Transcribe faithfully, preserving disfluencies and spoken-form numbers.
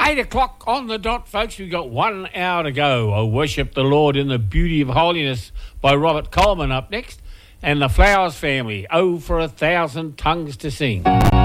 Eight o'clock on the dot, folks. We've got one hour to go. I Worship the Lord in the Beauty of Holiness by Robert Coleman up next. And the Flowers Family, Oh, for a Thousand Tongues to Sing.